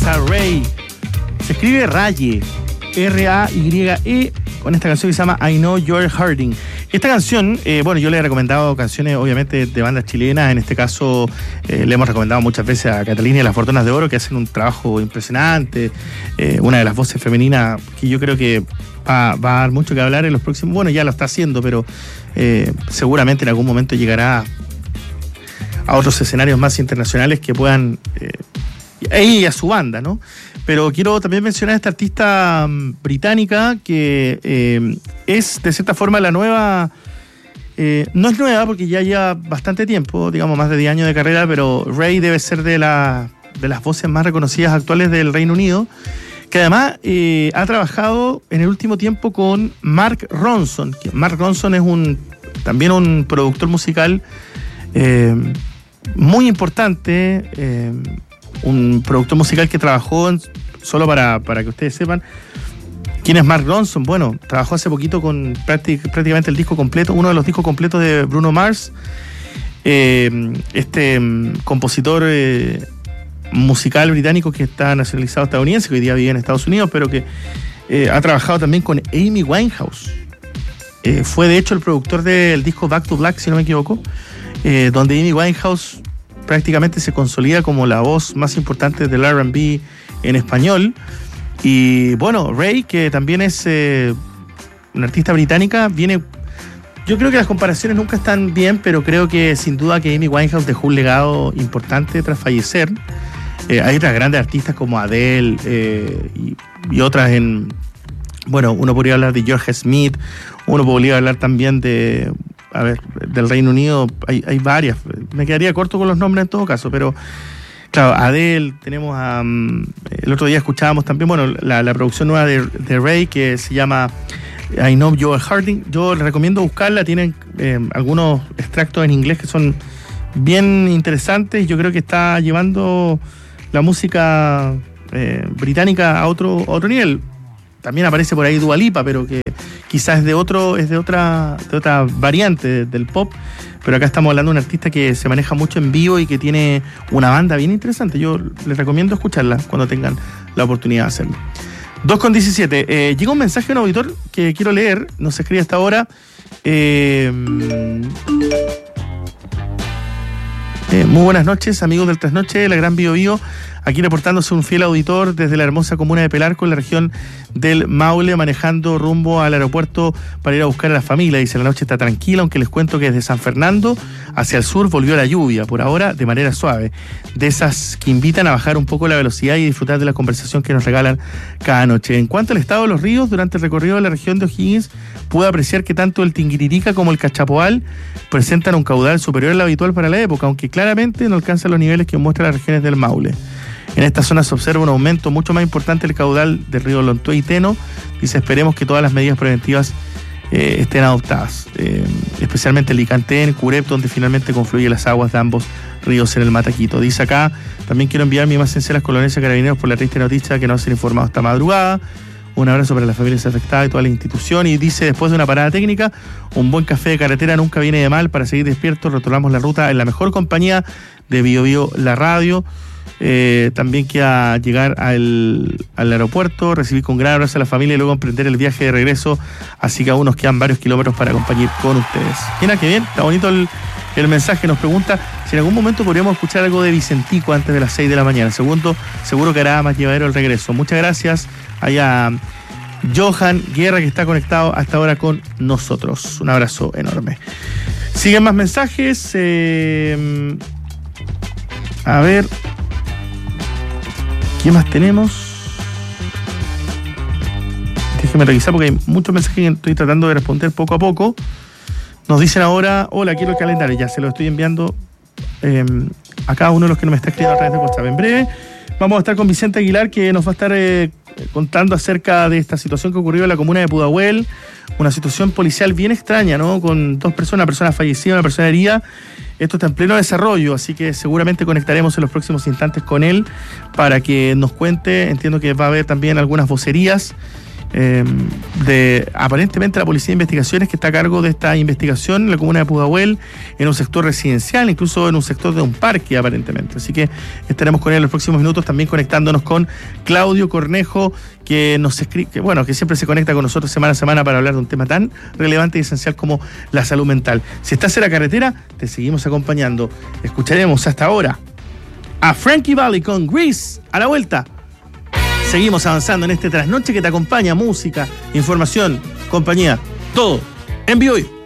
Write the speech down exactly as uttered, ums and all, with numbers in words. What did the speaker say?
está Ray. Se escribe Raye, R A Y E, con esta canción que se llama I Know You're Hurting. Esta canción, eh, bueno, yo le he recomendado canciones obviamente de bandas chilenas. En este caso eh, le hemos recomendado muchas veces a Catalina y las Fortunas de Oro, que hacen un trabajo impresionante. Eh, una de las voces femeninas que yo creo que va, va a dar mucho que hablar en los próximos, bueno, ya lo está haciendo, pero eh, seguramente en algún momento llegará a otros escenarios más internacionales que puedan, eh, ella y a su banda, ¿no? Pero quiero también mencionar a esta artista um, británica que eh, es de cierta forma la nueva, eh, no es nueva porque ya lleva bastante tiempo, digamos más de diez años de carrera, pero Ray debe ser de, la, de las voces más reconocidas actuales del Reino Unido, que además eh, ha trabajado en el último tiempo con Mark Ronson. Que Mark Ronson es un también un productor musical eh, muy importante, eh, un productor musical que trabajó, en, solo para, para que ustedes sepan, ¿quién es Mark Ronson? Bueno, trabajó hace poquito con práctic, prácticamente el disco completo, uno de los discos completos de Bruno Mars, eh, este um, compositor eh, musical británico que está nacionalizado estadounidense, que hoy día vive en Estados Unidos, pero que eh, ha trabajado también con Amy Winehouse. Eh, fue de hecho el productor del disco Back to Black, si no me equivoco, eh, donde Amy Winehouse prácticamente se consolida como la voz más importante del R and B en español. Y bueno, Ray, que también es eh, una artista británica, viene... Yo creo que las comparaciones nunca están bien, pero creo que sin duda que Amy Winehouse dejó un legado importante tras fallecer. Eh, hay otras grandes artistas como Adele eh, y, y otras en... Bueno, uno podría hablar de George Smith, uno podría hablar también de... A ver, del Reino Unido hay, hay varias. Me quedaría corto con los nombres en todo caso, pero claro, Adele, tenemos a... Um, el otro día escuchábamos también, bueno, la, la producción nueva de, de Ray, que se llama I Know You're Hurting. Yo les recomiendo buscarla, tienen eh, algunos extractos en inglés que son bien interesantes. Yo creo que está llevando la música eh, británica a otro, a otro nivel. También aparece por ahí Dua Lipa, pero que quizás es de otro, es de otra, de otra variante del pop, pero acá estamos hablando de un artista que se maneja mucho en vivo y que tiene una banda bien interesante. Yo les recomiendo escucharla cuando tengan la oportunidad de hacerlo. dos con diecisiete. Eh, llega un mensaje de un auditor que quiero leer, nos escribe hasta ahora. Eh, eh, muy buenas noches, amigos del Trasnoche, la Gran Bio Bio. Aquí reportándose un fiel auditor desde la hermosa comuna de Pelarco, en la región del Maule, manejando rumbo al aeropuerto para ir a buscar a la familia. Dice, la noche está tranquila, aunque les cuento que desde San Fernando hacia el sur volvió la lluvia, por ahora de manera suave. De esas que invitan a bajar un poco la velocidad y disfrutar de la conversación que nos regalan cada noche. En cuanto al estado de los ríos, durante el recorrido de la región de O'Higgins, pude apreciar que tanto el Tinguiririca como el Cachapoal presentan un caudal superior al habitual para la época, aunque claramente no alcanzan los niveles que muestran las regiones del Maule. En esta zona se observa un aumento mucho más importante del caudal del río Lontué y Teno. Dice, esperemos que todas las medidas preventivas eh, estén adoptadas, eh, especialmente el Licantén, Curep, donde finalmente confluyen las aguas de ambos ríos en el Mataquito. Dice acá, también quiero enviar mis más sinceras condolencias a Carabineros por la triste noticia que no se han informado esta madrugada. Un abrazo para las familias afectadas y toda la institución. Y dice, después de una parada técnica, un buen café de carretera nunca viene de mal para seguir despiertos. Retomamos la ruta en la mejor compañía de Bio Bio, la radio. Eh, también queda llegar al, al aeropuerto, recibir con gran abrazo a la familia y luego emprender el viaje de regreso, así que aún nos quedan varios kilómetros para acompañar con ustedes. Mira qué bien, está bonito el, el mensaje. Nos pregunta si en algún momento podríamos escuchar algo de Vicentico antes de las seis de la mañana. Segundo, seguro que hará más llevadero el regreso. Muchas gracias allá Johan Guerra, que está conectado hasta ahora con nosotros. Un abrazo enorme. Siguen más mensajes. Eh, a ver, ¿qué más tenemos? Déjeme revisar porque hay muchos mensajes que estoy tratando de responder poco a poco. Nos dicen ahora, hola, quiero el calendario. Ya se lo estoy enviando eh, a cada uno de los que nos está escribiendo a través de WhatsApp. En breve vamos a estar con Vicente Aguilar, que nos va a estar eh, contando acerca de esta situación que ocurrió en la comuna de Pudahuel. Una situación policial bien extraña, ¿no? Con dos personas, una persona fallecida, una persona herida. Esto está en pleno desarrollo, así que seguramente conectaremos en los próximos instantes con él para que nos cuente. Entiendo que va a haber también algunas vocerías eh, de aparentemente la Policía de Investigaciones, que está a cargo de esta investigación en la comuna de Pudahuel, en un sector residencial, incluso en un sector de un parque aparentemente. Así que estaremos con él en los próximos minutos, también conectándonos con Claudio Cornejo, que nos escribe, que, bueno, que siempre se conecta con nosotros semana a semana para hablar de un tema tan relevante y esencial como la salud mental. Si estás en la carretera, te seguimos acompañando. Escucharemos hasta ahora a Frankie Valli con Grease. A la vuelta seguimos avanzando en este trasnoche que te acompaña: música, información, compañía, todo en vivo.